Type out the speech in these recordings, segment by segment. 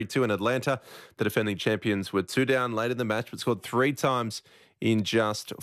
2 in Atlanta. The defending champions were 2 down late in the match, but scored 3 times in just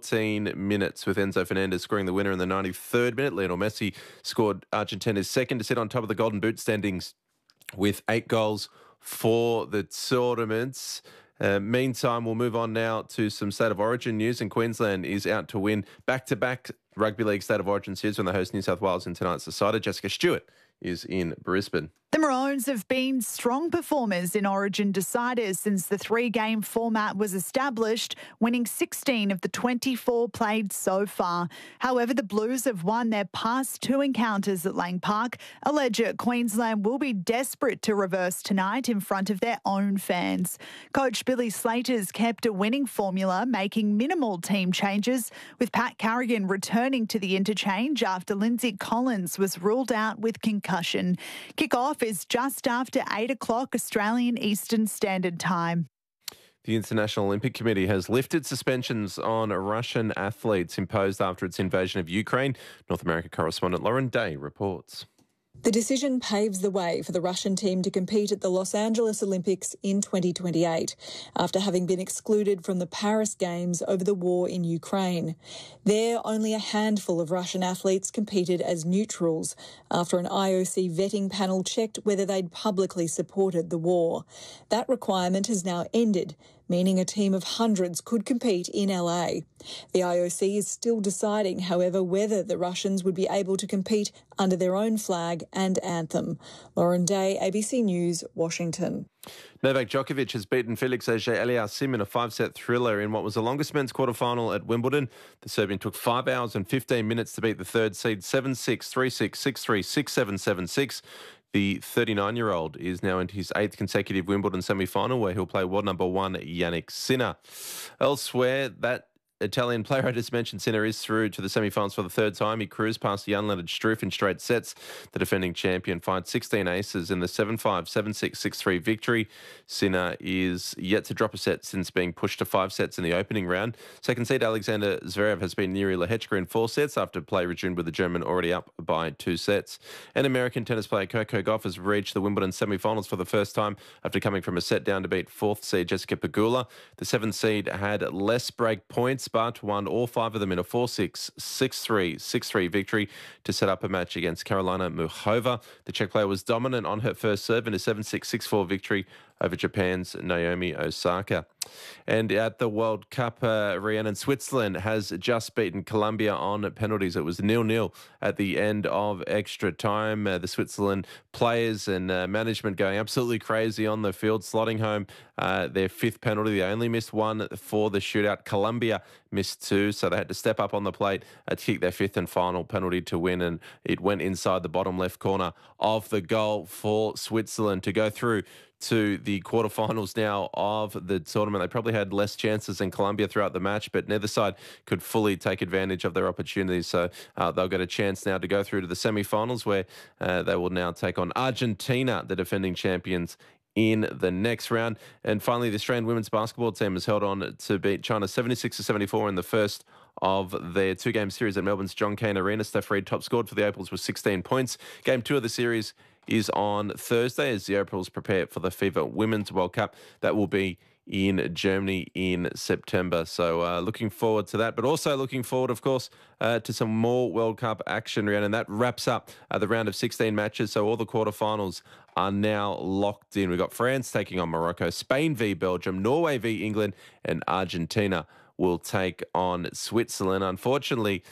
14 minutes, with Enzo Fernandez scoring the winner in the 93rd minute. Lionel Messi scored Argentina's second to sit on top of the Golden Boot standings with 8 goals for the tournaments. Meantime, we'll move on now to some State of Origin news, and Queensland is out to win back-to-back Rugby League State of Origin series when they host New South Wales in tonight's decider. Jessica Stewart is in Brisbane. The Maroons have been strong performers in Origin deciders since the 3-game format was established, winning 16 of the 24 played so far. However, the Blues have won their past 2 encounters at Lang Park. Alleged Queensland will be desperate to reverse tonight in front of their own fans. Coach Billy Slater's kept a winning formula, making minimal team changes, with Pat Carrigan returning to the interchange after Lindsay Collins was ruled out with concussion. Kick-off is just after 8 o'clock Australian Eastern Standard Time. The International Olympic Committee has lifted suspensions on Russian athletes imposed after its invasion of Ukraine. North America correspondent Lauren Day reports. The decision paves the way for the Russian team to compete at the Los Angeles Olympics in 2028, after having been excluded from the Paris Games over the war in Ukraine. There, only a handful of Russian athletes competed as neutrals after an IOC vetting panel checked whether they'd publicly supported the war. That requirement has now ended, meaning a team of hundreds could compete in LA. The IOC is still deciding, however, whether the Russians would be able to compete under their own flag and anthem. Lauren Day, ABC News, Washington. Novak Djokovic has beaten Felix Auger-Aliassime in a 5-set thriller in what was the longest men's quarterfinal at Wimbledon. The Serbian took 5 hours and 15 minutes to beat the third seed 7-6, 3-6, 6-3, 6-7, 7-6. The 39-year-old is now into his 8th consecutive Wimbledon semi-final, where he'll play world number 1 Jannik Sinner. Elsewhere, that Italian player I just mentioned, Sinner, is through to the semi-finals for the 3rd time. He cruised past the unlettered Struff in straight sets. The defending champion fired 16 aces in the 7-5, 7-6, 6-3 victory. Sinner is yet to drop a set since being pushed to 5 sets in the opening round. Second seed Alexander Zverev has been Yuri Lehechka in 4 sets after play resumed with the German already up by 2 sets. And American tennis player Coco Gauff has reached the Wimbledon semi-finals for the first time after coming from a set down to beat 4th seed Jessica Pegula. The 7th seed had less break points, but won all 5 of them in a 4-6, 6-3, 6-3 victory to set up a match against Karolina Muchova. The Czech player was dominant on her first serve in a 7-6, 6-4 victory over Japan's Naomi Osaka. And at the World Cup, Rhiannon, Switzerland has just beaten Colombia on penalties. It was 0-0 at the end of extra time. The Switzerland players and management going absolutely crazy on the field, slotting home their 5th penalty. They only missed 1 for the shootout. Colombia missed 2, so they had to step up on the plate to kick their 5th and final penalty to win, and it went inside the bottom left corner of the goal for Switzerland to go through to the quarterfinals now of the tournament. They probably had less chances than Colombia throughout the match, but neither side could fully take advantage of their opportunities. So they'll get a chance now to go through to the semi-finals, where they will now take on Argentina, the defending champions, in the next round. And finally, the Australian women's basketball team has held on to beat China 76-74 in the first of their 2-game series at Melbourne's John Cain Arena. Steph Reid top scored for the Opals with 16 points. Game 2 of the series is on Thursday as the Opals prepare for the FIFA Women's World Cup. That will be in Germany in September. So looking forward to that, but also looking forward, of course, to some more World Cup action, Rhiannon. And that wraps up the round of 16 matches. So all the quarterfinals are now locked in. We've got France taking on Morocco, Spain v Belgium, Norway v England, and Argentina will take on Switzerland. Unfortunately,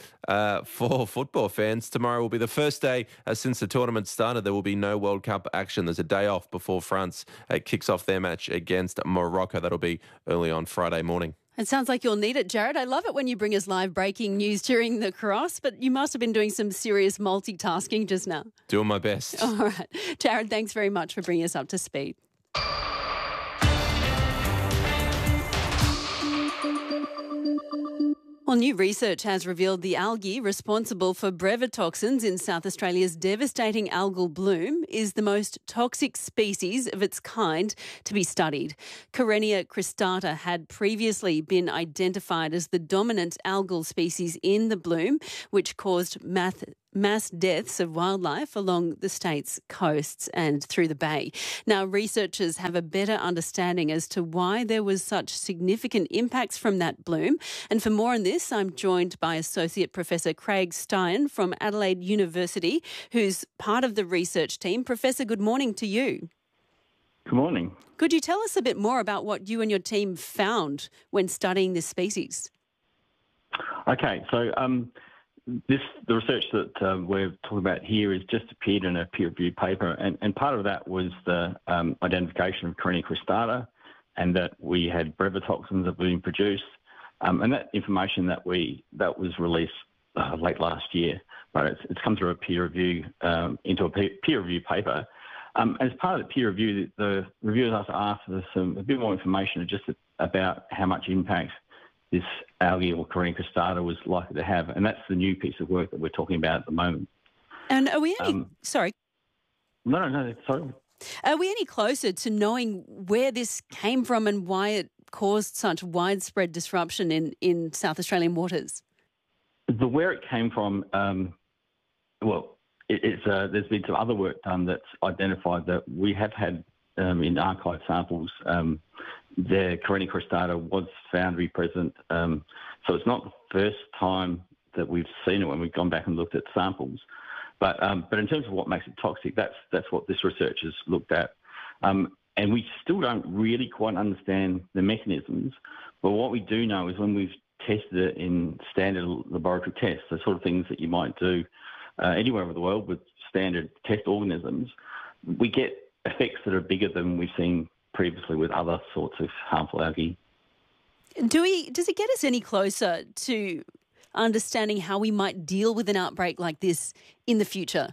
for football fans, tomorrow will be the first day since the tournament started. There will be no World Cup action. There's a day off before France kicks off their match against Morocco. That'll be early on Friday morning. It sounds like you'll need it, Jared. I love it when you bring us live breaking news during the cross, but you must have been doing some serious multitasking just now. Doing my best. All right. Jared, thanks very much for bringing us up to speed. Well, new research has revealed the algae responsible for brevetoxins in South Australia's devastating algal bloom is the most toxic species of its kind to be studied. Karenia cristata had previously been identified as the dominant algal species in the bloom, which caused mass deaths of wildlife along the state's coasts and through the bay. Now, researchers have a better understanding as to why there was such significant impacts from that bloom. And for more on this, I'm joined by Associate Professor Craig Stein from Adelaide University, who's part of the research team. Professor, good morning to you. Good morning. Could you tell us a bit more about what you and your team found when studying this species? Okay, so the research that we're talking about here has just appeared in a peer-reviewed paper, and part of that was the identification of Carina cristata, and that we had brevetoxins that were being produced, and that information that was released late last year, but it's come through a peer review into a peer review paper. As part of the peer review, the reviewers asked for a bit more information just about how much impact this algae or Carina cristata was likely to have, and that's the new piece of work that we're talking about at the moment. And are we any... sorry. No, sorry. Are we any closer to knowing where this came from and why it caused such widespread disruption in South Australian waters? Where it came from, there's been some other work done that's identified that we have had in archive samples, the Carina cristata was found to be present. So it's not the first time that we've seen it when we've gone back and looked at samples. But in terms of what makes it toxic, that's what this research has looked at. And we still don't really quite understand the mechanisms. But what we do know is when we've tested it in standard laboratory tests, the sort of things that you might do anywhere over the world with standard test organisms, we get effects that are bigger than we've seen previously with other sorts of harmful algae. Does it get us any closer to understanding how we might deal with an outbreak like this in the future?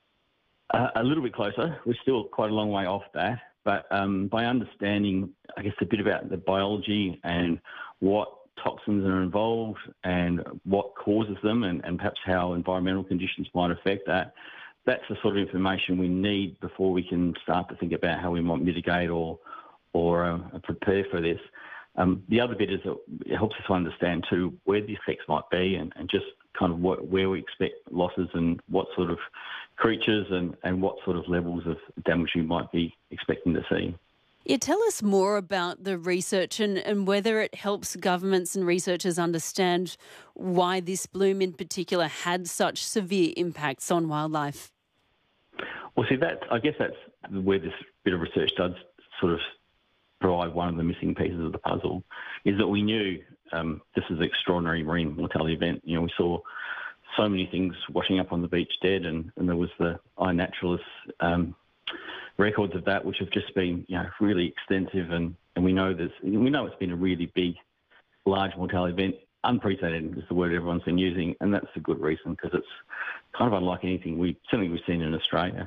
A little bit closer. We're still quite a long way off that. But by understanding, I guess, a bit about the biology and what toxins are involved and what causes them and perhaps how environmental conditions might affect that, that's the sort of information we need before we can start to think about how we might mitigate or prepare for this. The other bit is that it helps us to understand too where the effects might be and just kind of where we expect losses and what sort of creatures and what sort of levels of damage we might be expecting to see. Yeah, tell us more about the research and whether it helps governments and researchers understand why this bloom in particular had such severe impacts on wildlife. Well, see, I guess that's where this bit of research does sort of provide one of the missing pieces of the puzzle, is that we knew this is an extraordinary marine mortality event. You know, we saw so many things washing up on the beach dead, and there was the iNaturalist records of that, which have just been, really extensive, and we know it's been a really big, large mortality event. Unprecedented is the word everyone's been using, and that's a good reason because it's kind of unlike anything we've seen in Australia.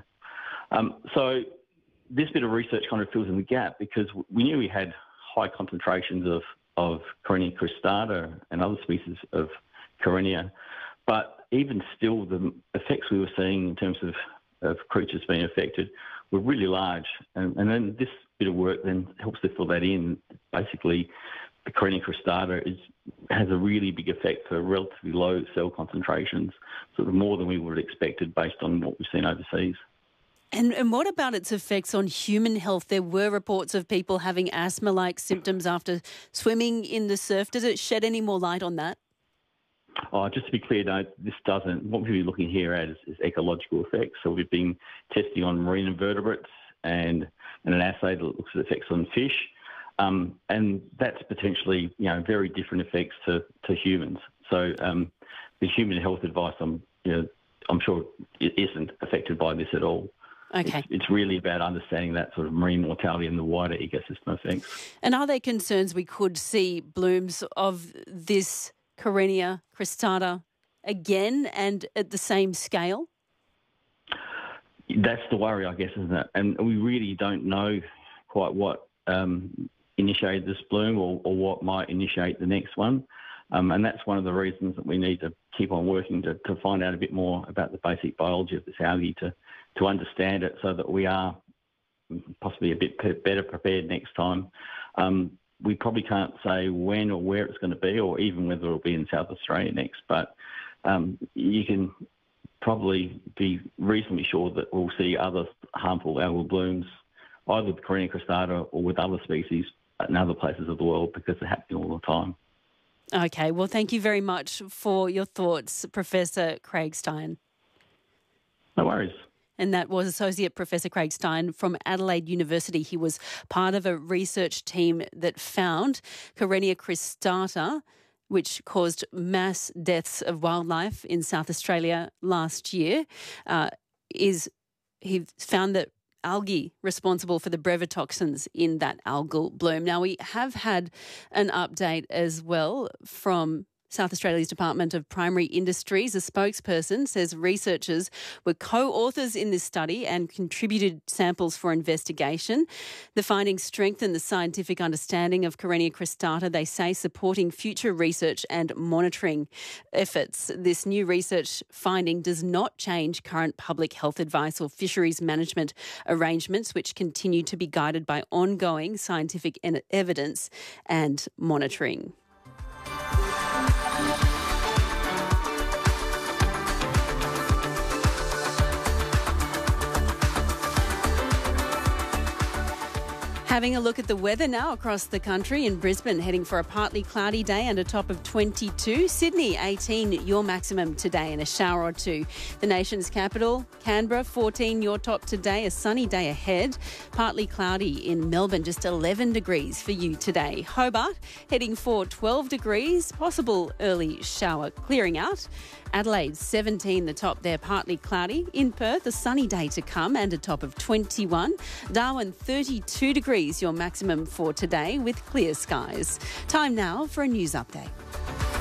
So this bit of research kind of fills in the gap because we knew we had high concentrations of Carina cristata and other species of Carina, but even still, the effects we were seeing in terms of creatures being affected were really large. And then this bit of work then helps to fill that in. Basically, the Carina cristata has a really big effect for relatively low cell concentrations, sort of more than we would have expected based on what we've seen overseas. And what about its effects on human health? There were reports of people having asthma-like symptoms after swimming in the surf. Does it shed any more light on that? Oh, just to be clear, no, this doesn't. What we've been looking here at is ecological effects. So we've been testing on marine invertebrates and an assay that looks at effects on fish. And that's potentially, very different effects to humans. So the human health advice, I'm sure it isn't affected by this at all. Okay. It's really about understanding that sort of marine mortality and the wider ecosystem effects. And are there concerns we could see blooms of this Carina cristata again and at the same scale? That's the worry, I guess, isn't it? And we really don't know quite what initiated this bloom or what might initiate the next one. And that's one of the reasons that we need to keep on working to find out a bit more about the basic biology of this algae to understand it so that we are possibly a bit better prepared next time. We probably can't say when or where it's going to be or even whether it'll be in South Australia next, but you can probably be reasonably sure that we'll see other harmful algal blooms, either with Karenia cristata or with other species in other places of the world, because they're happening all the time. Okay, well, thank you very much for your thoughts, Professor Craig Stein. No worries. And that was Associate Professor Craig Stein from Adelaide University. He was part of a research team that found Karenia cristata, which caused mass deaths of wildlife in South Australia last year. He found that algae responsible for the brevetoxins in that algal bloom. Now, we have had an update as well from South Australia's Department of Primary Industries. A spokesperson says researchers were co-authors in this study and contributed samples for investigation. The findings strengthen the scientific understanding of Karenia cristata, they say, supporting future research and monitoring efforts. This new research finding does not change current public health advice or fisheries management arrangements, which continue to be guided by ongoing scientific evidence and monitoring. Having a look at the weather now across the country. In Brisbane, heading for a partly cloudy day and a top of 22. Sydney, 18, your maximum today, and a shower or two. The nation's capital, Canberra, 14, your top today, a sunny day ahead. Partly cloudy in Melbourne, just 11 degrees for you today. Hobart, heading for 12 degrees, possible early shower clearing out. Adelaide, 17, the top there, partly cloudy. In Perth, a sunny day to come and a top of 21. Darwin, 32 degrees, your maximum for today with clear skies. Time now for a news update.